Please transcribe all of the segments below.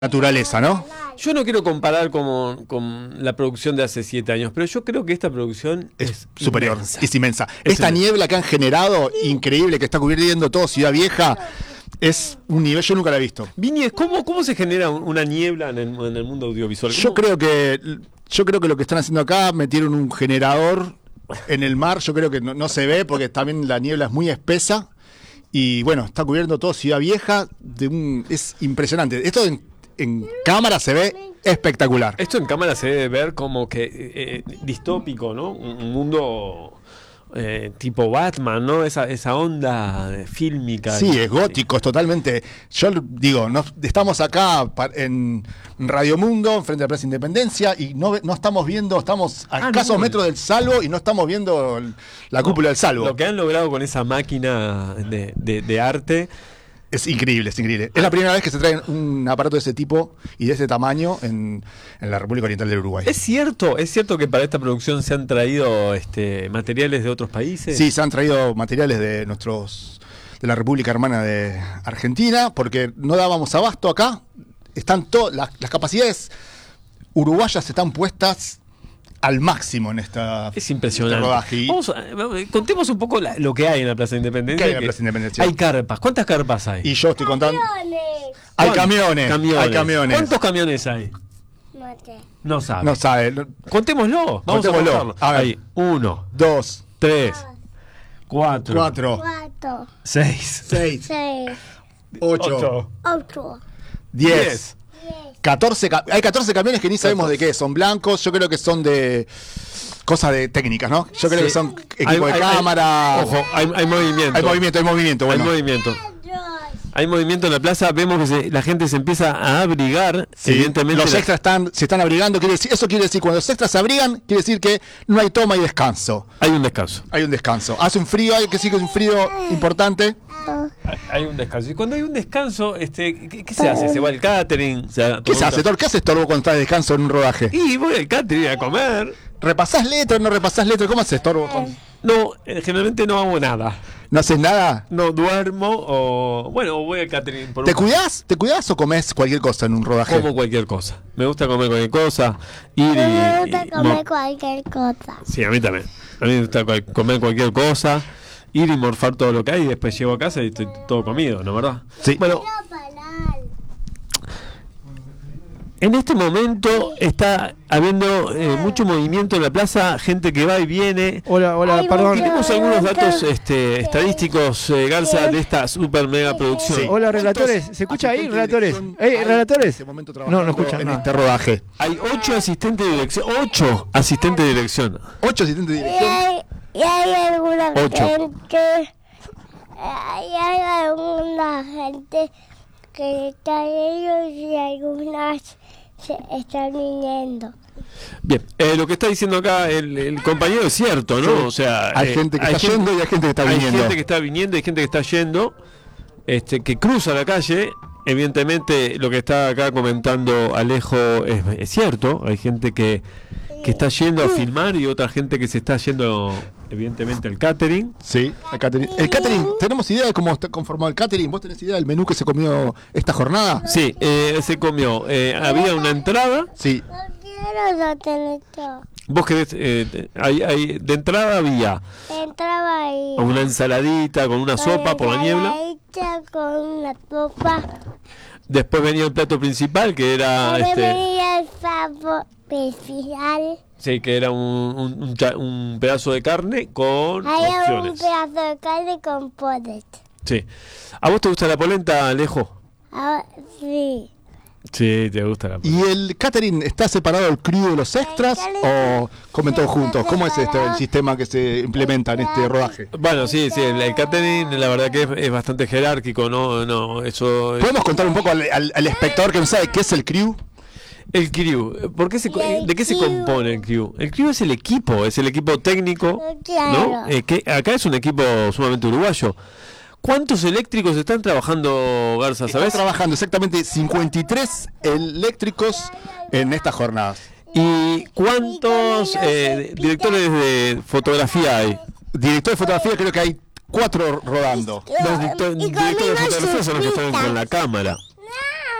naturaleza, ¿no? Yo no quiero comparar con la producción de hace 7 años, pero yo creo que esta producción es superior, inmensa. es inmensa. Es Esta inmensa. niebla que han generado, increíble, que está cubriendo todo Ciudad Vieja, es un nivel, yo nunca la he visto. Viñez, ¿cómo se genera una niebla en el mundo audiovisual? Yo creo que lo que están haciendo acá, metieron un generador en el mar, yo creo que no se ve porque también la niebla es muy espesa. Y bueno, está cubriendo todo Ciudad Vieja, es impresionante. Esto en cámara se ve espectacular. Esto en cámara se debe ver como que distópico, ¿no? Un mundo tipo Batman, ¿no? Esa onda fílmica. Sí, es gótico, es totalmente. Yo digo, estamos acá en Radio Mundo, frente a la Plaza Independencia, y no estamos viendo, estamos a escasos metros del Salvo y no estamos viendo la cúpula del Salvo. Lo que han logrado con esa máquina de arte. Es increíble, es increíble. Es la primera vez que se trae un aparato de ese tipo y de ese tamaño en la República Oriental del Uruguay. ¿Es cierto que para esta producción se han traído materiales de otros países? Sí, se han traído materiales de la República Hermana de Argentina, porque no dábamos abasto acá. Están las capacidades uruguayas están puestas al máximo en esta. Es impresionante. Rodaje. Contemos un poco lo que hay en la Plaza Independencia. ¿Qué hay en la Plaza Independencia? Hay carpas. ¿Cuántas carpas hay? Y yo estoy contando. Hay camiones. Hay camiones. ¿Cuántos camiones hay? No sabe. No sabe. Contémoslo. Vamos a contarlo. A ver. Hay 1, 2, 3, 4, 6, 8, 8, 10. 14 hay 14 camiones que ni sabemos de qué son. Blancos, yo creo que son de cosas de técnicas, ¿no? Yo creo que son equipos de cámara. Ojo, hay movimiento. Hay movimiento. Bueno. Hay movimiento. Hay movimiento en la plaza, vemos que la gente se empieza a abrigar. Sí, evidentemente los extras se están abrigando, eso quiere decir, cuando los extras se abrigan, quiere decir que no hay toma y descanso. Hay un descanso. Hace un frío, hay que decir que es un frío importante. Hay un descanso. Y cuando hay un descanso, ¿qué se hace? ¿Se va al catering? ¿Qué se hace, Thor? ¿Qué haces, Thor, cuando estás de descanso en un rodaje? Y voy al catering a comer. ¿Repasás letras, no repasás letras? ¿Cómo haces, Thor? No, generalmente no hago nada. ¿No haces nada? No duermo o voy al catering. ¿Te cuidás o comés cualquier cosa en un rodaje? Como cualquier cosa. Me gusta comer cualquier cosa. Me gusta comer cualquier cosa. Sí, a mí también. A mí me gusta comer cualquier cosa, ir y morfar todo lo que hay y después llego a casa y estoy todo comido, ¿no verdad? Sí. Bueno, en este momento está habiendo mucho movimiento en la plaza, gente que va y viene. Hola, perdón. Tenemos algunos datos estadísticos, Garza, de esta super mega producción. Sí. Hola, relatores. ¿Se escucha ahí, relatores? ¿Relatores? No escuchan en nada. este rodaje. Hay 8 asistentes de dirección. 8 asistentes de dirección. 8 asistentes de dirección. Y hay alguna 8. gente. Hay alguna gente que está ellos y algunas se están viniendo. Bien, lo que está diciendo acá el compañero es cierto, ¿no? Sí. O sea, Hay gente que está yendo y hay gente que está viniendo. Hay gente que está viniendo y hay gente que está yendo, que cruza la calle. Evidentemente, lo que está acá comentando Alejo es cierto. Hay gente que está yendo a filmar y otra gente que se está yendo, evidentemente, al catering. Sí, el catering. ¿Tenemos idea de cómo está conformado el catering? ¿Vos tenés idea del menú que se comió esta jornada? Sí, se comió. Había una entrada. Sí. No quiero tener todo. Vos querés, de entrada había Entraba ahí. una ensaladita con una sopa por la niebla. Con una sopa. Después venía el plato principal, que era Ahora venía el pavo especial. sí, que era un pedazo de carne con Hay un opciones. pedazo de carne con podet. Sí. ¿A vos te gusta la polenta, Alejo? Ahora, sí. Sí, te gusta la polenta. ¿Y el catering está separado del crew de los extras o comen todos juntos? ¿Cómo es el sistema que se implementa en este rodaje? Bueno, sí, el catering la verdad que es bastante jerárquico, ¿no? Eso ¿Podemos contar un poco al espectador que no sabe qué es el crew? el crew, ¿de qué se compone el crew? El crew es el equipo técnico, ¿no? Que acá es un equipo sumamente uruguayo. ¿Cuántos eléctricos están trabajando, Garza, sabes? Están trabajando exactamente 53 eléctricos en estas jornadas. ¿Y cuántos directores de fotografía hay? Director de fotografía creo que hay 4 rodando. Los directores de fotografía son los que están con la cámara.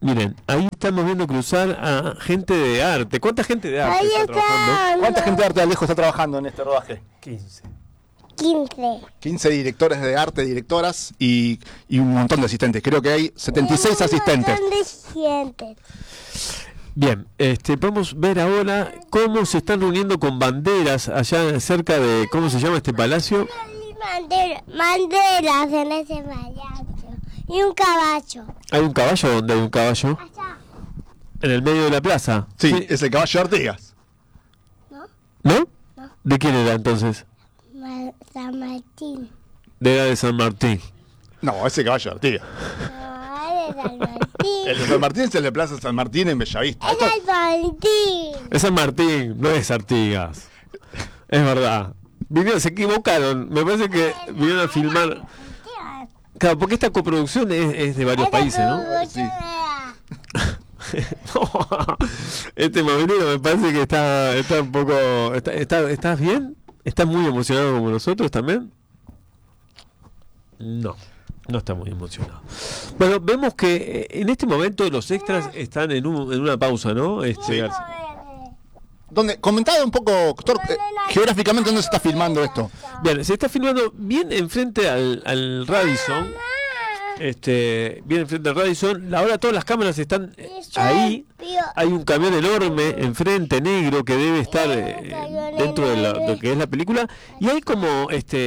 Miren, ahí estamos viendo cruzar a gente de arte. ¿Cuánta gente de arte Ahí está está. trabajando? ¿Cuánta gente de arte de Alejo está trabajando en este rodaje? 15. 15. 15 directores de arte, directoras y un montón de asistentes. Creo que hay 76 asistentes. Un montón de gente. Bien, podemos ver ahora cómo se están reuniendo con banderas allá cerca de, ¿cómo se llama este palacio? Banderas en ese palacio. Y un caballo. ¿Hay un caballo? ¿Dónde hay un caballo? Allá. En el medio de la plaza. Sí, es el caballo de Artigas. ¿No? No. ¿De quién era entonces? San Martín. De San Martín. No, ese caballo de Artigas. No, es de San Martín. El de San Martín es el de Plaza San Martín en Bellavista. Es de San Martín. Es San Martín, no es Artigas. Es verdad. Se equivocaron. Me parece que vinieron a filmar. Claro, porque esta coproducción es de varios países, ¿no? Sí. No, este movilero me parece que está un poco. ¿Estás bien? ¿Estás muy emocionado como nosotros también? No está muy emocionado. Bueno, vemos que en este momento los extras están en una pausa, ¿no? Garza. Comentad un poco, doctor, geográficamente dónde se está filmando esto. Bien, se está filmando bien enfrente al Radisson. Bien enfrente al Radisson. Ahora todas las cámaras están ahí. Hay un camión enorme enfrente, negro, que debe estar dentro de lo que es la película. Y hay como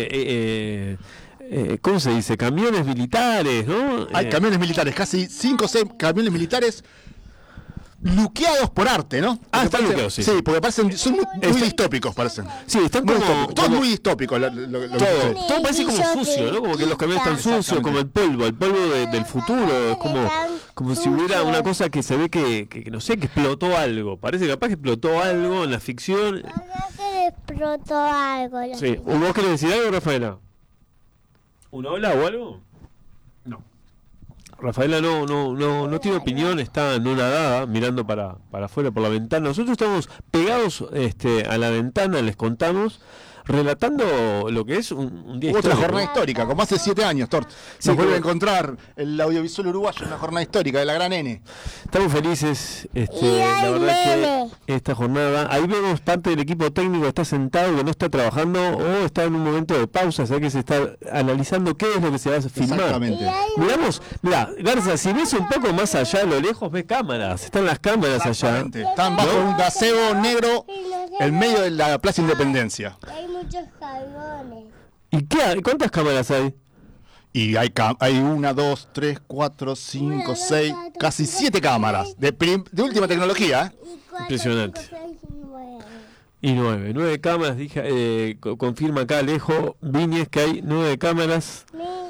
¿cómo se dice? Camiones militares, ¿no? Hay camiones militares, casi 5 o 6 camiones militares luqueados por arte, ¿no? Porque están luqueados, sí. Sí, porque son muy distópicos, parecen. Sí, están Muy como... distópicos, todo muy distópico. Todo parece como sucio, ¿no? Como que los camiones están sucios, como el polvo del futuro. Es como si hubiera una cosa que se ve que no sé, que explotó algo. Parece que capaz que explotó algo en la ficción. Que explotó algo. Sí. ¿Vos querés decir algo, Rafaela? ¿Una ola o algo? No. Rafaela no tiene opinión, está anonadada, mirando para afuera por la ventana. Nosotros estamos pegados a la ventana, les contamos, relatando lo que es un día Otra histórico. jornada histórica, como hace 7 años, Tort. Sí, Nos vuelve a pero- encontrar el audiovisual uruguayo en una jornada histórica de la gran N. Estamos felices, Y la hay verdad meme. que esta jornada, ahí vemos parte del equipo técnico está sentado, que no está trabajando o está en un momento de pausa, o sea que se está analizando qué es lo que se va a filmar. Exactamente. Mirá, Garza, si ves un poco más allá a lo lejos, ves cámaras, están las cámaras allá. Exactamente. Están bajo un gazebo negro en medio de la Plaza Independencia. Hay muchos camiones. ¿Y cuántas cámaras hay? Y hay 1, 2, 3, 4, 5, 6, casi 7 cámaras de última tecnología. Y 4, Impresionante. 5, 6 y 9. Y 9 cámaras, dije, confirma acá Alejo Viñez que hay 9 cámaras.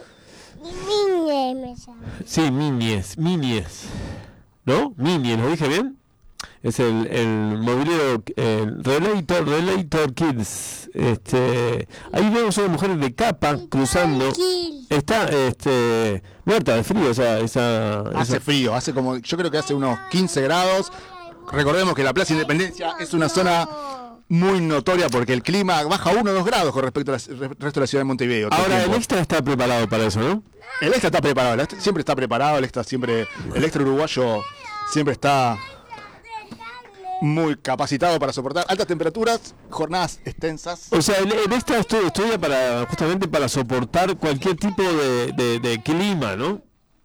Niñe me llama. Sí, Minies, ¿no? Minies, ¿lo dije bien? Es el mobiliario, el Relator Kids. Ahí vemos a una mujer de capa cruzando. Está muerta de frío Hace frío, yo creo que hace unos 15 grados. Recordemos que la Plaza Independencia es una zona muy notoria porque el clima baja 1 o 2 grados con respecto al resto de la ciudad de Montevideo. todo Ahora el tiempo. extra está preparado para eso, ¿no? El extra está preparado, siempre está preparado, el extra uruguayo siempre está muy capacitado para soportar altas temperaturas, jornadas extensas. O sea, el extra estudia justamente para soportar cualquier tipo de clima, ¿no?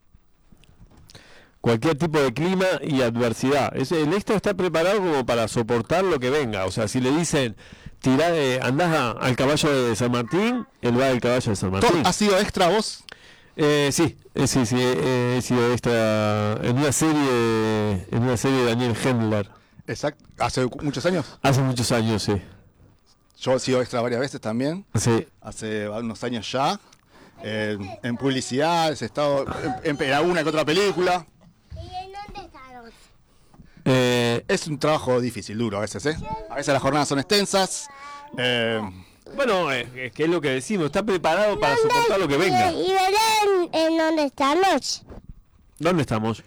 Cualquier tipo de clima y adversidad. El extra está preparado como para soportar lo que venga. O sea, si le dicen, andás al caballo de San Martín, él va al caballo de San Martín. ¿Has sido extra vos? Sí, he sido extra en una serie de Daniel Hendler. Exacto. ¿Hace muchos años? Hace muchos años, sí. Yo he sido extra varias veces también. Sí. Hace unos años ya. En publicidades, he estado en alguna que otra película. ¿Y en dónde estamos? Es un trabajo difícil, duro a veces, ¿eh? A veces las jornadas son extensas. Bueno, es que es lo que decimos, está preparado para soportar lo que venga. ¿Y verán en dónde estamos? ¿Dónde estamos?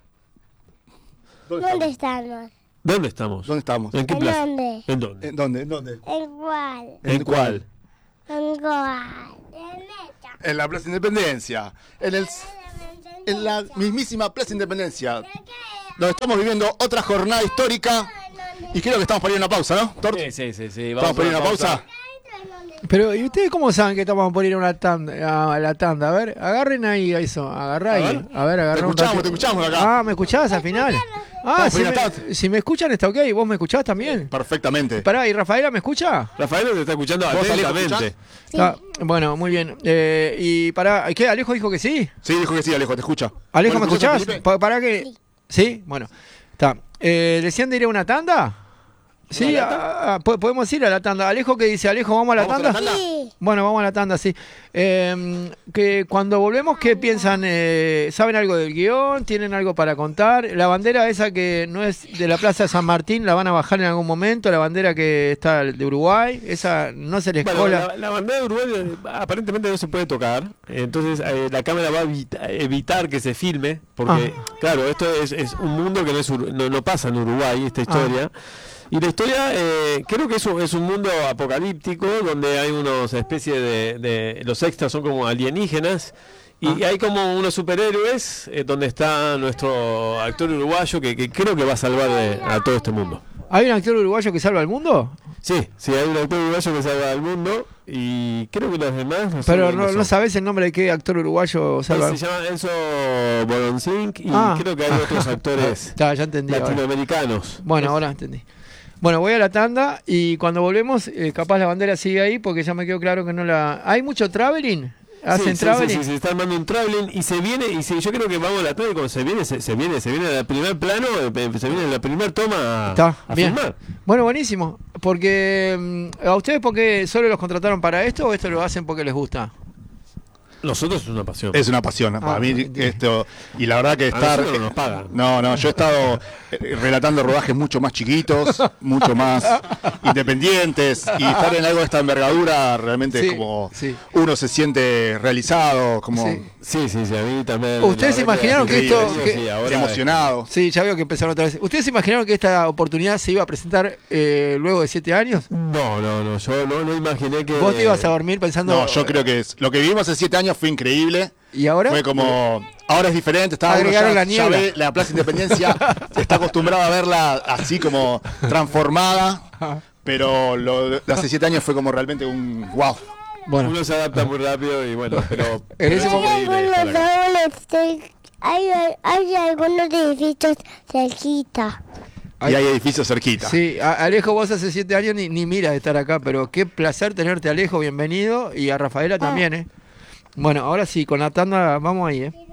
¿Dónde estamos? ¿Dónde estamos? ¿Dónde estamos? ¿En qué ¿En plaza? dónde? ¿En dónde? ¿En dónde? ¿En dónde? ¿En cuál? ¿En cuál? ¿En cuál? En esta. En la Plaza Independencia. En el... ¿En en la mismísima Plaza Independencia, donde estamos viviendo otra jornada histórica. Y creo que estamos por ir a una pausa, ¿no, Tort? Sí. ¿Estamos por ir a una pausa? Pero, ¿y ustedes cómo saben que estamos por ir a una tanda, a la tanda? A ver, agarren ahí eso, agarrá ahí. A ver, agarrá un ratito. Te escuchamos acá. Ah, ¿me escuchabas al final? Ah, si me escuchan está ok. ¿Vos me escuchás también? Perfectamente. Pará, ¿y Rafaela me escucha? Rafael te está escuchando ¿Vos, Alejo, atentamente. Sí. Ah, bueno, muy bien. Y pará, ¿qué? ¿Alejo dijo que sí? Sí, dijo que sí, Alejo, te escucha. ¿Alejo, me Bueno, ¿te escuchás? escuchas, Felipe? ¿Para qué? Sí. ¿Sí? Bueno, está. ¿Decían de ir a una tanda? Sí, podemos ir a la tanda. Alejo, ¿qué dice? Alejo, ¿vamos a la ¿Vamos a tanda? la tanda? Sí. Bueno, vamos a la tanda, sí. Que cuando volvemos, ¿qué piensan? ¿Saben algo del guión? ¿Tienen algo para contar? La bandera esa que no es de la Plaza de San Martín, ¿la van a bajar en algún momento? La bandera que está de Uruguay, esa no se les Bueno, cola. la bandera de Uruguay aparentemente no se puede tocar, entonces la cámara va a evitar que se filme, porque claro, esto es un mundo que no pasa en Uruguay, esta historia. Y la historia creo que es un mundo apocalíptico donde hay unas especies de los extras son como alienígenas y hay como unos superhéroes donde está nuestro actor uruguayo que creo que va a salvar a todo este mundo. ¿Hay un actor uruguayo que salva al mundo? Sí, hay un actor uruguayo que salva al mundo y creo que los demás no sé Pero quiénes no son. sabes el nombre de qué actor uruguayo salva. Se llama Enzo Boroncink y creo que hay otros actores Ya entendí. Ahora. latinoamericanos. Bueno, ahora entendí. Bueno, voy a la tanda y cuando volvemos, capaz la bandera sigue ahí porque ya me quedó claro que no la... ¿Hay mucho traveling? ¿Hacen traveling? Sí, se está armando un traveling y se viene, yo creo que vamos a la tanda y cuando se viene al primer plano, se viene la primera toma Está, a bien. filmar. Bueno, buenísimo. Porque, ¿a ustedes por qué solo los contrataron para esto o esto lo hacen porque les gusta? Nosotros es una pasión. Es una pasión. Para mí esto, y la verdad que estar... nosotros no nos pagan. No, yo he estado relatando rodajes mucho más chiquitos, mucho más independientes, y estar en algo de esta envergadura realmente Sí, es como sí. uno se siente realizado, como Sí, a mí también. ¿Ustedes se imaginaron que esto... increíble, que- ahora emocionado. Sí, ya veo que empezaron otra vez. ¿Ustedes se imaginaron que esta oportunidad se iba a presentar luego de 7 años? No, yo no imaginé que... ¿Vos te ibas a dormir pensando... No, yo creo que lo que vivimos hace 7 años fue increíble. ¿Y ahora? Fue como... Ahora es diferente. Estaba uno Agregaron ya, la niebla. ya ve la Plaza Independencia, está acostumbrado a verla así como transformada. Pero lo de hace 7 años fue como realmente un wow. Bueno, Uno se adapta muy rápido y bueno, pero... en ese pero es momento... increíble estar acá. Hay algunos edificios cerquita. Y hay edificios cerquita. Sí, Alejo, vos hace 7 años ni miras de estar acá, pero qué placer tenerte, Alejo, bienvenido. Y a Rafaela también, ¿eh? Bueno, ahora sí, con la tanda vamos ahí, ¿eh?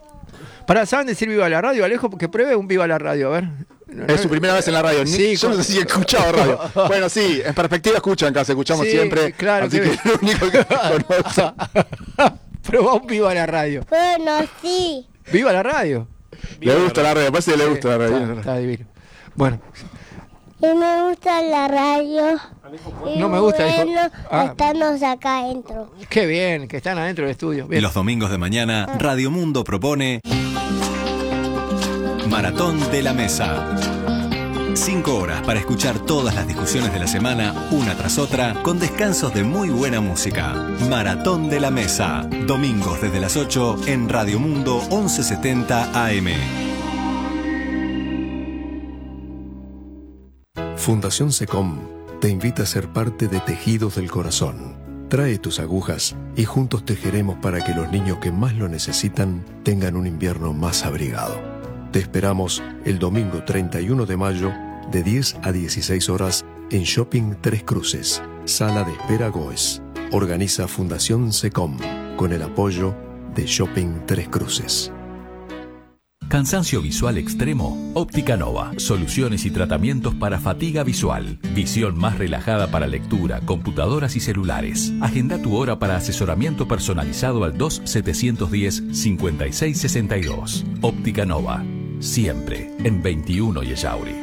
¿Saben decir viva la radio, Alejo? Que pruebe un viva la radio, a ver. Es su primera vez en la radio. Sí, Yo no sé si he escuchado radio. Bueno, sí, en perspectiva escuchan casa, escuchamos Sí, siempre. claro Así que- que es lo único que conozco. Probá un viva la radio. Bueno, sí. ¡Viva la radio! Le gusta la radio, parece que le gusta la radio. Está divino. Bueno, Y me gusta la radio. Y No me gusta, dijo. bueno, Ah. estamos acá adentro. qué bien, que están adentro del estudio. Bien. Los domingos de mañana, Radio Mundo propone Maratón de la Mesa. 5 horas para escuchar todas las discusiones de la semana, una tras otra, con descansos de muy buena música. Maratón de la Mesa. Domingos desde las 8 en Radio Mundo 1170 AM. Fundación SECOM te invita a ser parte de Tejidos del Corazón. Trae tus agujas y juntos tejeremos para que los niños que más lo necesitan tengan un invierno más abrigado. Te esperamos el domingo 31 de mayo de 10 a 16 horas en Shopping Tres Cruces, Sala de Espera Goes. Organiza Fundación SECOM con el apoyo de Shopping Tres Cruces. Cansancio visual extremo, Óptica Nova. Soluciones y tratamientos para fatiga visual. Visión más relajada para lectura, computadoras y celulares. Agenda tu hora para asesoramiento personalizado al 2710-5662. Óptica Nova. Siempre en 21 y Ellauri.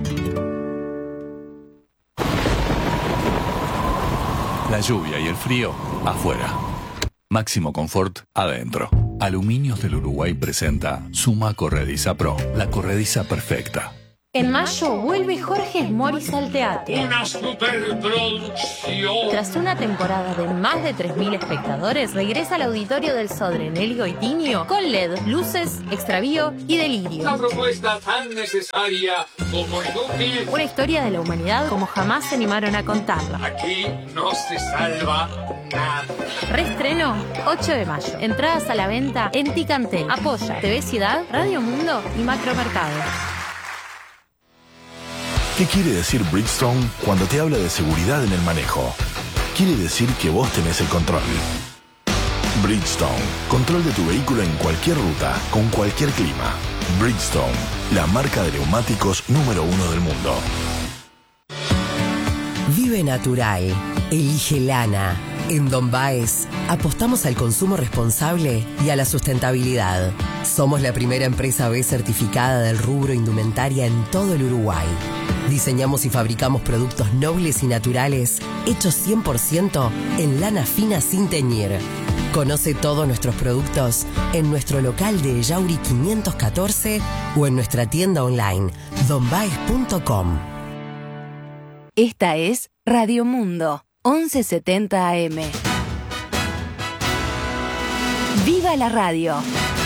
La lluvia y el frío afuera. Máximo confort adentro. Aluminios del Uruguay presenta Suma Corrediza Pro, la corrediza perfecta. En mayo vuelve Jorge Moris al teatro. Una superproducción. Tras una temporada de más de 3.000 espectadores, regresa al auditorio del Sodre Nelly Goitiño con LED, luces, extravío y delirio. Una propuesta tan necesaria como inútil. Una historia de la humanidad como jamás se animaron a contarla. Aquí no se salva nada. Reestreno 8 de mayo. Entradas a la venta en Ticantel. Apoya TV Ciudad, Radio Mundo y Macromercado. ¿Qué quiere decir Bridgestone cuando te habla de seguridad en el manejo? Quiere decir que vos tenés el control. Bridgestone, control de tu vehículo en cualquier ruta, con cualquier clima. Bridgestone, la marca de neumáticos número 1 del mundo. Vive natural, elige lana. En Don Baez apostamos al consumo responsable y a la sustentabilidad. Somos la primera empresa B certificada del rubro indumentaria en todo el Uruguay. Diseñamos y fabricamos productos nobles y naturales hechos 100% en lana fina sin teñir. Conoce todos nuestros productos en nuestro local de Yauri 514 o en nuestra tienda online donbaez.com. Esta es Radio Mundo, 1170 AM. ¡Viva la radio!